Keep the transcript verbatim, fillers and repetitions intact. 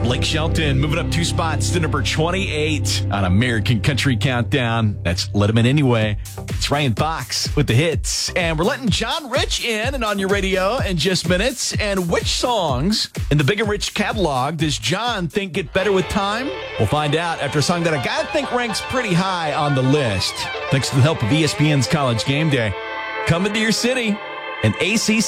Blake Shelton moving up two spots to number twenty-eight on American Country Countdown. That's Let 'Em In Anyway. It's Ryan Fox with the hits. And we're letting John Rich in and on your radio in just minutes. And which songs in the Big and Rich catalog does John think get better with time? We'll find out after a song that I gotta think ranks pretty high on the list. Thanks to the help of E S P N's College Game Day. Coming to your city, an A C C